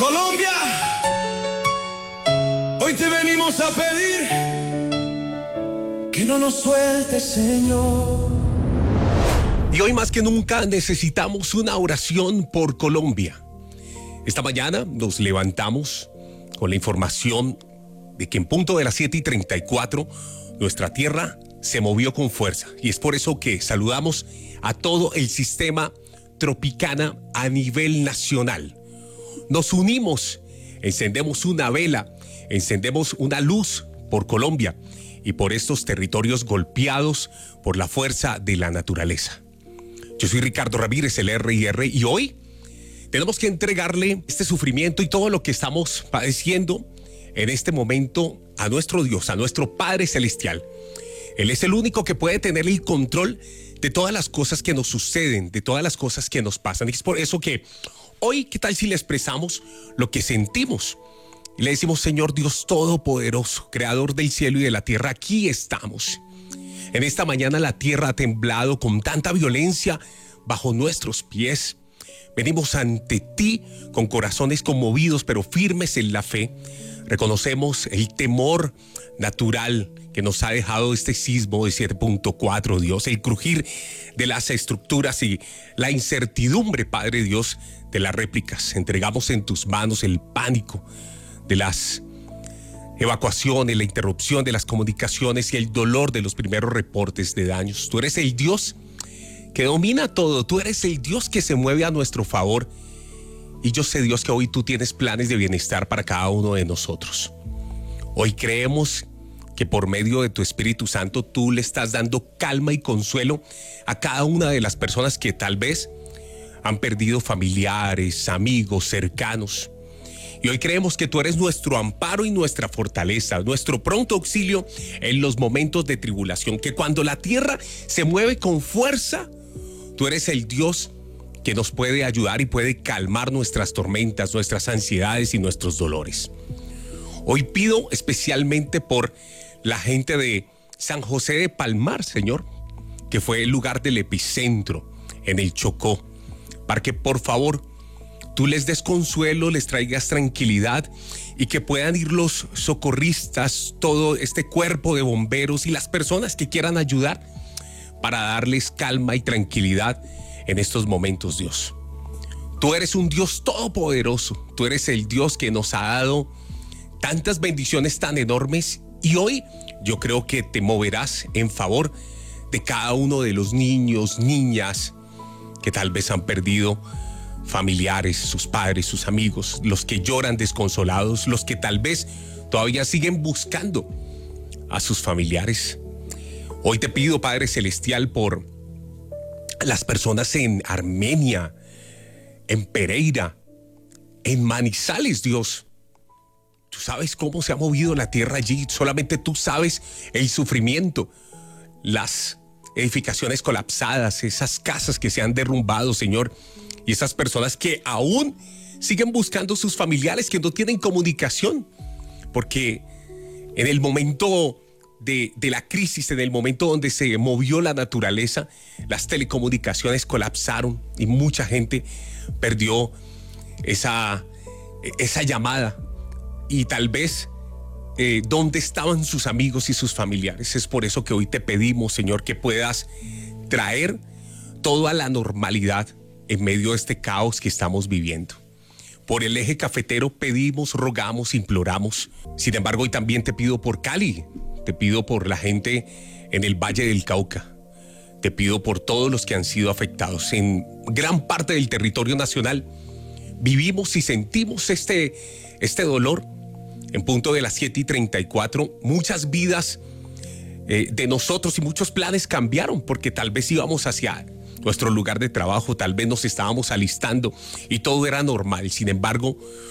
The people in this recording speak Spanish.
Colombia, hoy te venimos a pedir que no nos sueltes, Señor. Y hoy más que nunca necesitamos una oración por Colombia. Esta mañana nos levantamos con la información de que en punto de las 7:34 nuestra tierra se movió con fuerza. Y es por eso que saludamos a todo el sistema Tropicana a nivel nacional. Nos unimos, encendemos una vela, encendemos una luz por Colombia y por estos territorios golpeados por la fuerza de la naturaleza. Yo soy Ricardo Ramírez, el R&R, y hoy tenemos que entregarle este sufrimiento y todo lo que estamos padeciendo en este momento a nuestro Dios, a nuestro Padre Celestial. Él es el único que puede tener el control de todas las cosas que nos suceden, de todas las cosas que nos pasan. Y es por eso que hoy, ¿qué tal si le expresamos lo que sentimos? Y le decimos: Señor Dios Todopoderoso, Creador del cielo y de la tierra, aquí estamos. En esta mañana la tierra ha temblado con tanta violencia bajo nuestros pies. Venimos ante ti con corazones conmovidos, pero firmes en la fe. Reconocemos el temor natural que nos ha dejado este sismo de 7.4, Dios, el crujir de las estructuras y la incertidumbre, Padre Dios, de las réplicas. Entregamos en tus manos el pánico de las evacuaciones, la interrupción de las comunicaciones y el dolor de los primeros reportes de daños. Tú eres el Dios que domina todo, tú eres el Dios que se mueve a nuestro favor. Y yo sé, Dios, que hoy tú tienes planes de bienestar para cada uno de nosotros. Hoy creemos que por medio de tu Espíritu Santo tú le estás dando calma y consuelo a cada una de las personas que tal vez han perdido familiares, amigos, cercanos. Y hoy creemos que tú eres nuestro amparo y nuestra fortaleza, nuestro pronto auxilio en los momentos de tribulación, que cuando la tierra se mueve con fuerza, tú eres el Dios que nos puede ayudar y puede calmar nuestras tormentas, nuestras ansiedades y nuestros dolores. Hoy pido especialmente por la gente de San José de Palmar, Señor, que fue el lugar del epicentro en el Chocó, para que por favor tú les des consuelo, les traigas tranquilidad y que puedan ir los socorristas, todo este cuerpo de bomberos y las personas que quieran ayudar para darles calma y tranquilidad en estos momentos, Dios. Tú eres un Dios todopoderoso, tú eres el Dios que nos ha dado tantas bendiciones tan enormes y hoy yo creo que te moverás en favor de cada uno de los niños, niñas que tal vez han perdido familiares, sus padres, sus amigos, los que lloran desconsolados, los que tal vez todavía siguen buscando a sus familiares. Hoy te pido, Padre Celestial, por las personas en Armenia, en Pereira, en Manizales, Dios. Tú sabes cómo se ha movido la tierra allí, solamente tú sabes el sufrimiento, las edificaciones colapsadas, esas casas que se han derrumbado, Señor, y esas personas que aún siguen buscando sus familiares que no tienen comunicación, porque en el momento de la crisis, en el momento donde se movió la naturaleza, las telecomunicaciones colapsaron y mucha gente perdió esa llamada y tal vez dónde estaban sus amigos y sus familiares. Es por eso que hoy te pedimos, Señor, que puedas traer todo a la normalidad en medio de este caos que estamos viviendo. Por el eje cafetero pedimos, rogamos, imploramos. Sin embargo, hoy también te pido por Cali, te pido por la gente en el Valle del Cauca, te pido por todos los que han sido afectados. En gran parte del territorio nacional vivimos y sentimos este dolor. En punto de las 7:34, muchas vidas de nosotros y muchos planes cambiaron porque tal vez íbamos hacia nuestro lugar de trabajo, tal vez nos estábamos alistando y todo era normal. Sin embargo,